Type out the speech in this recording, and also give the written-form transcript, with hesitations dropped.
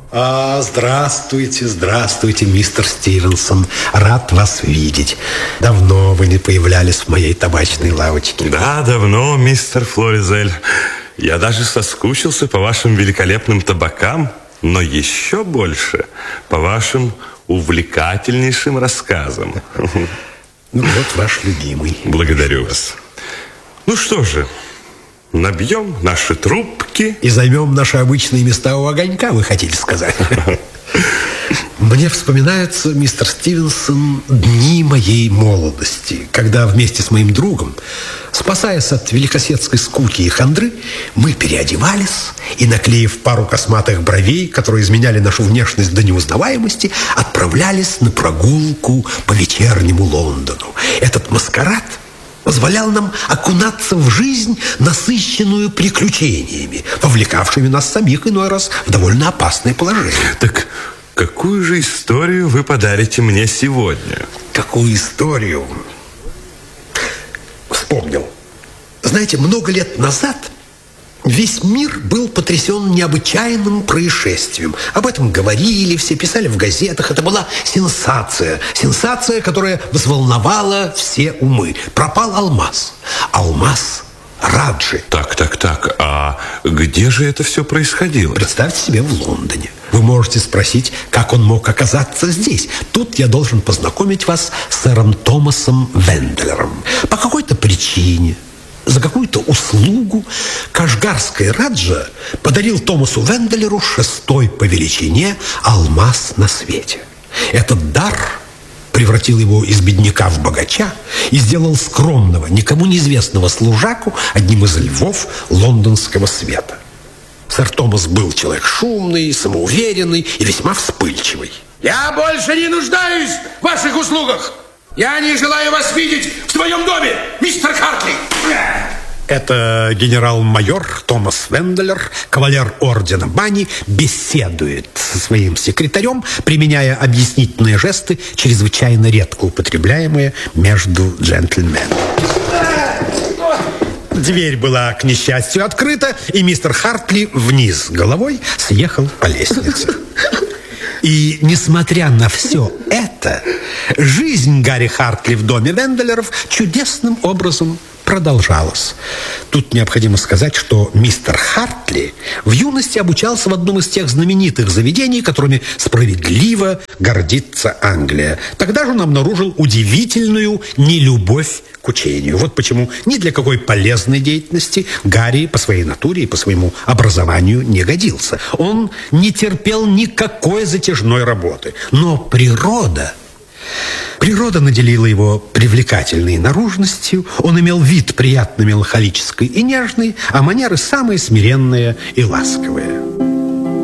Здравствуйте, здравствуйте, мистер Стивенсон. Рад вас видеть. Давно вы не появлялись в моей табачной лавочке. Да, давно, мистер Флоризель. Я даже соскучился по вашим великолепным табакам, но еще больше по вашим увлекательнейшим рассказам. Ну вот ваш любимый. Благодарю вас. Ну что же, набьем наши трубки и займем наши обычные места у огонька, вы хотите сказать? Мне вспоминаются, мистер Стивенсон, дни моей молодости, когда вместе с моим другом, спасаясь от великосветской скуки и хандры, мы переодевались и, наклеив пару косматых бровей, которые изменяли нашу внешность до неузнаваемости, отправлялись на прогулку по вечернему Лондону. Этот маскарад позволял нам окунаться в жизнь, насыщенную приключениями, вовлекавшими нас самих иной раз в довольно опасное положение. Так какую же историю вы подарите мне сегодня? Какую историю? Вспомнил. Знаете, много лет назад весь мир был потрясен необычайным происшествием. Об этом говорили, все писали в газетах. Это была сенсация. Сенсация, которая взволновала все умы. Пропал алмаз. Алмаз Раджи. Так. А где же это все происходило? Представьте себе, в Лондоне. Вы можете спросить, как он мог оказаться здесь. Тут я должен познакомить вас с сэром Томасом Венделером. По какой-то причине, за какую-то услугу, кашгарский Раджа подарил Томасу Венделеру 6-й по величине алмаз на свете. Этот дар превратил его из бедняка в богача и сделал скромного, никому неизвестного служаку одним из львов лондонского света. Сэр Томас был человек шумный, самоуверенный и весьма вспыльчивый. Я больше не нуждаюсь в ваших услугах. Я не желаю вас видеть в своем доме, мистер Хартли. Это генерал-майор Томас Венделер, кавалер ордена Бани, беседует со своим секретарем, применяя объяснительные жесты, чрезвычайно редко употребляемые между джентльменами. Дверь была, к несчастью, открыта, и мистер Хартли вниз головой съехал по лестнице. И, несмотря на все это, жизнь Гарри Хартли в доме Венделеров чудесным образом продолжалась. Тут необходимо сказать, что мистер Хартли в юности обучался в одном из тех знаменитых заведений, которыми справедливо гордится Англия. Тогда же он обнаружил удивительную нелюбовь к учению. Вот почему ни для какой полезной деятельности Гарри по своей натуре и по своему образованию не годился. Он не терпел никакой затяжной работы. Но природа наделила его привлекательной наружностью, он имел вид приятно меланхолический и нежный, а манеры самые смиренные и ласковые.